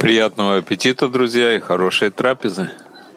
Приятного аппетита, друзья, и хорошей трапезы.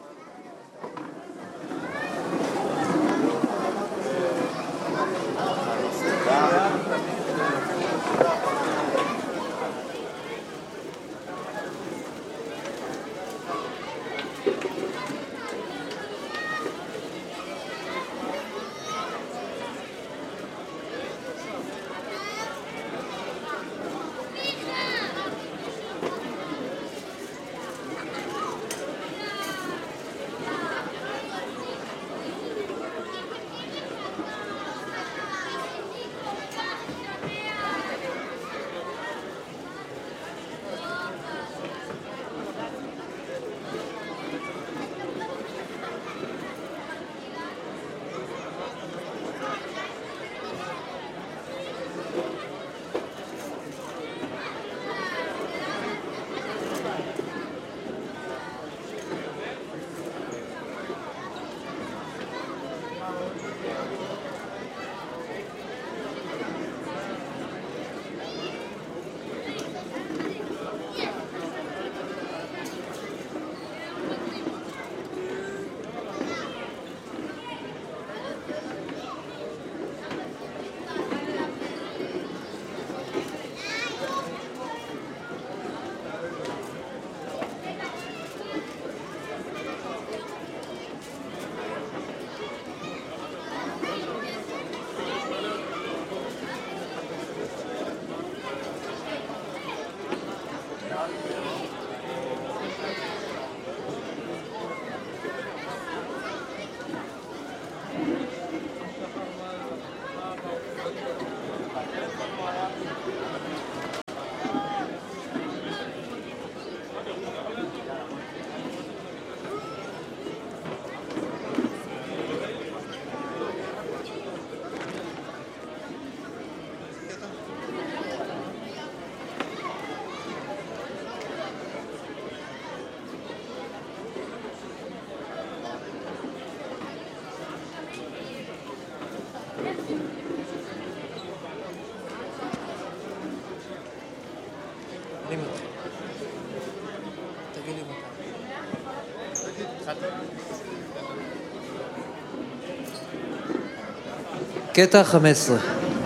קטע 15.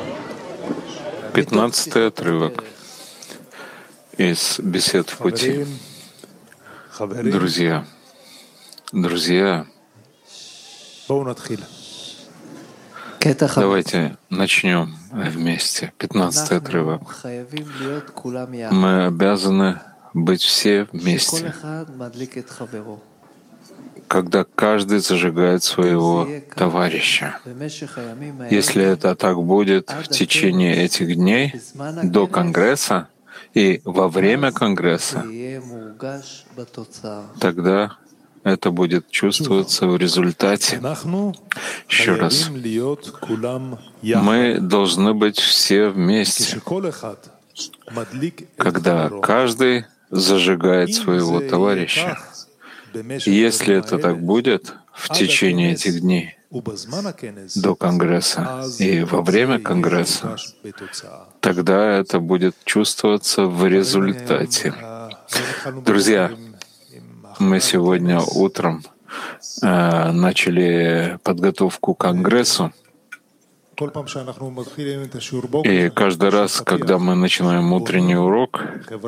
15-й отрывок из бесед в пути. Друзья, давайте начнем вместе. 15-й отрывок. Мы обязаны быть все вместе, когда каждый зажигает своего товарища. Если это так будет в течение этих дней, до Конгресса и во время Конгресса, тогда это будет чувствоваться в результате. Еще раз. Мы должны быть все вместе, когда каждый зажигает своего товарища. И если это так будет в течение этих дней, до Конгресса и во время Конгресса, тогда это будет чувствоваться в результате. Друзья, мы сегодня утром начали подготовку к Конгрессу, и каждый раз, когда мы начинаем утренний урок,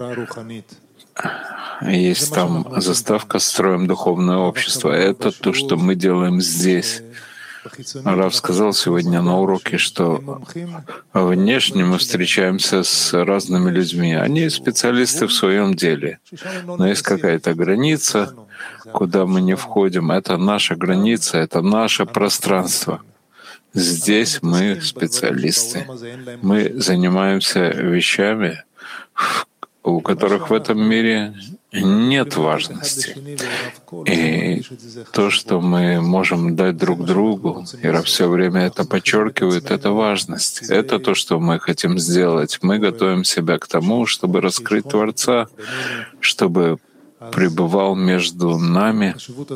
есть там заставка «Строим духовное общество». Это то, что мы делаем здесь. Рав сказал сегодня на уроке, что внешне мы встречаемся с разными людьми. Они специалисты в своем деле. Но есть какая-то граница, куда мы не входим. Это наша граница, это наше пространство. Здесь мы специалисты. Мы занимаемся вещами, у которых в этом мире нет важности. И то, что мы можем дать друг другу, и все время это подчеркивает, это важность. Это то, что мы хотим сделать. Мы готовим себя к тому, чтобы раскрыть Творца, чтобы пребывал между нами.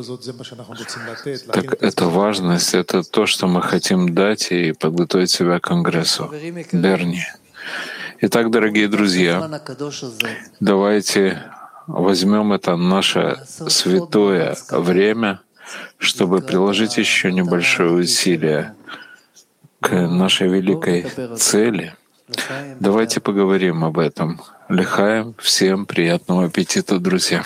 Так это важность, это то, что мы хотим дать и подготовить себя к Конгрессу. Берни. Итак, дорогие друзья, давайте возьмем это наше святое время, чтобы приложить еще небольшое усилие к нашей великой цели. Давайте поговорим об этом. Лихаем, всем приятного аппетита, друзья.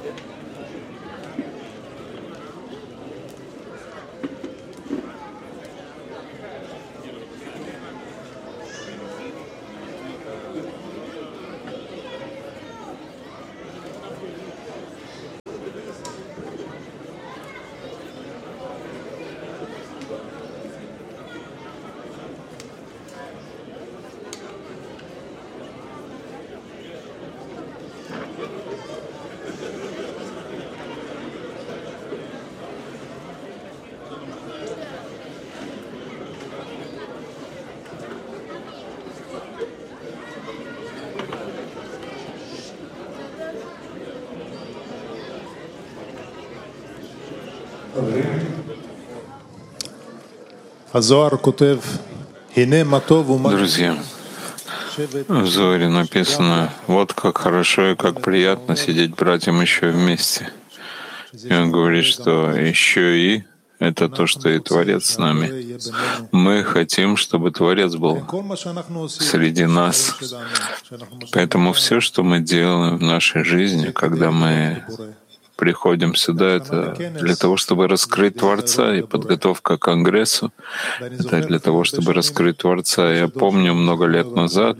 Друзья, в Зоре написано: вот как хорошо и как приятно сидеть братьям еще вместе. И он говорит, что еще и это то, что и Творец с нами. Мы хотим, чтобы Творец был среди нас. Поэтому все, что мы делаем в нашей жизни, когда мы приходим сюда, это для того, чтобы раскрыть Творца, и подготовка к Конгрессу — это для того, чтобы раскрыть Творца. Я помню, много лет назад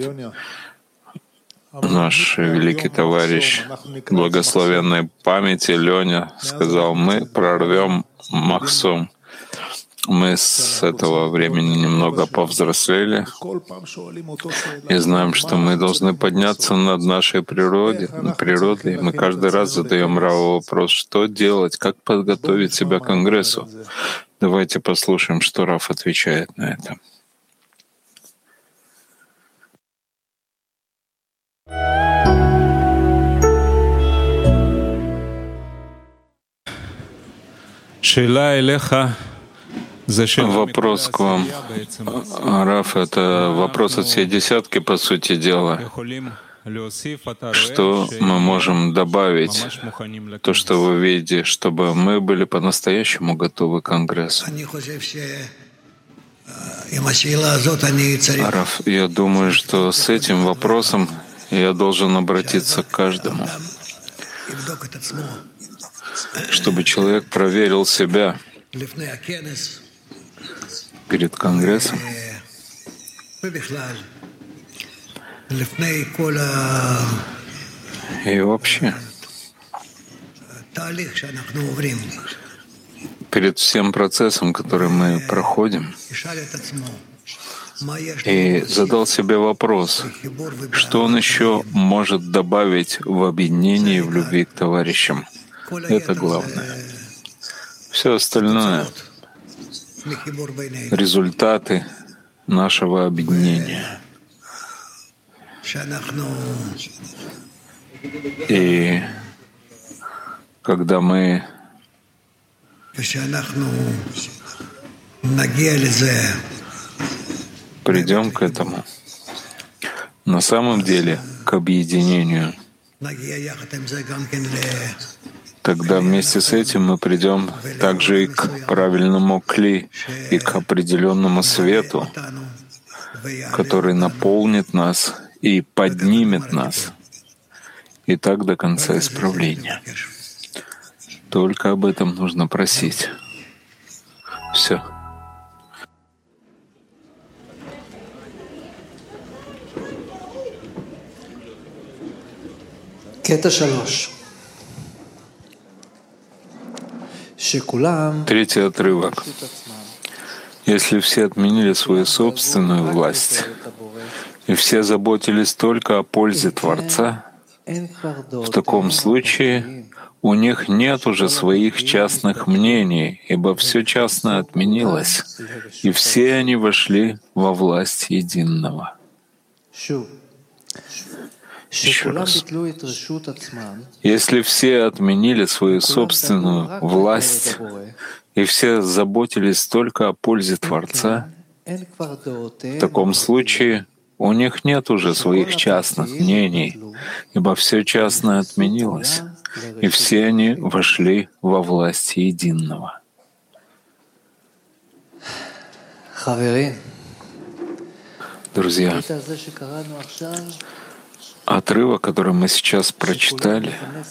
наш великий товарищ благословенной памяти Леня сказал: мы прорвем Махсум. Мы с этого времени немного повзрослели и знаем, что мы должны подняться над нашей природой. Мы каждый раз задаем Раву вопрос, что делать, как подготовить себя к Конгрессу. Давайте послушаем, что Рав отвечает на это. Вопрос к вам, Раф, это вопрос от всей десятки, по сути дела. Что мы можем добавить, то, что вы видите, чтобы мы были по-настоящему готовы к Конгрессу? Раф, я думаю, что с этим вопросом я должен обратиться к каждому, чтобы человек проверил себя перед Конгрессом и вообще перед всем процессом, который мы проходим, и задал себе вопрос, что он еще может добавить в объединении, в любви к товарищам. Это главное. Все остальное — результаты нашего объединения. И когда мы придем к этому, на самом деле к объединению, тогда вместе с этим мы придем также и к правильному кли, и к определенному свету, который наполнит нас и поднимет нас, и так до конца исправления. Только об этом нужно просить. Все. Третий отрывок. Если все отменили свою собственную власть, и все заботились только о пользе Творца, в таком случае у них нет уже своих частных мнений, ибо все частное отменилось, и все они вошли во власть единого. Еще раз. Если все отменили свою собственную власть, и все заботились только о пользе Творца, в таком случае у них нет уже своих частных мнений, ибо все частное отменилось, и все они вошли во власть единого. Друзья, отрывок, который мы сейчас прочитали,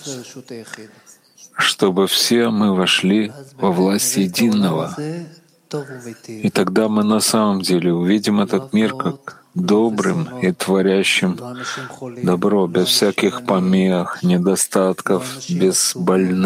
чтобы все мы вошли во власть Единого. И тогда мы на самом деле увидим этот мир как добрым и творящим добро, без всяких помех, недостатков, без больных.